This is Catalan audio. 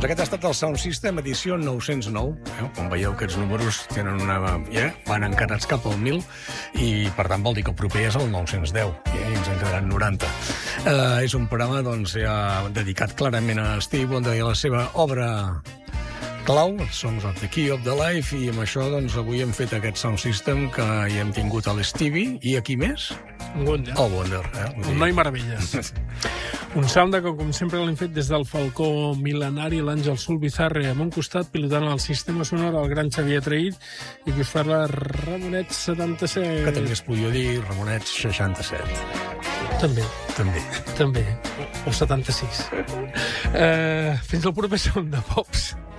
Doncs aquest ha estat el Sound System edició 909. Com veieu, aquests números tenen van encarats cap al 1000 i, per tant, vol dir que el proper és el 910 i ens en quedaran 90. És un programa ja dedicat clarament a Stevie Wonder i a la seva obra clau, Songs of the Key of the Life, i amb això avui hem fet aquest Sound System que hi hem tingut a l'Stevie i aquí més? El Wonder. El Wonder, El noi meravelles. Un sound que, com sempre, l'hem fet des del Falcó mil·lenari, l'Àngel Sulbizarre, a un costat, pilotant el sistema sonor, el gran Xavier Traït, i que us parla Ramonet 77. Que també es podia dir Ramonet 67. També. O 76. Fins al proper Sound de Pops.